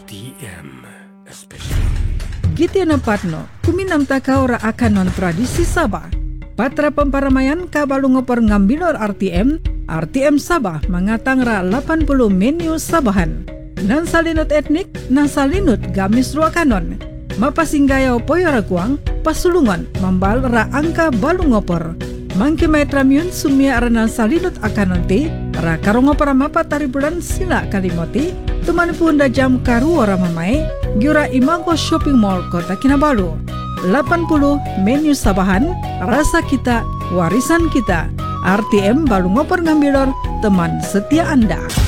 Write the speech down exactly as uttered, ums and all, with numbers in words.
T M Special. Giti napatno, kuminam taka ora akan non tradisi Sabah. Patra pemparamayan kabalu ngopor ngambilor R T M, R T M Sabah mengatang ra delapan puluh menu Sabahan. Nan salinut etnik, nan salinut gamis rua kanon. Mapasinggayaw poyora kuang, pasulungan mambal ra angka balu ngopor. Mangki maetramiun sumia aranal salinut akanonti, ra karongopor mapa tari bulan sila kalimoti, tuman punda jam karu ora mamae, giura Imago Shopping Mall Kota Kinabalu. delapan puluh menu Sabahan, rasa kita, warisan kita. R T M balu ngopor ngambilor, teman setia Anda.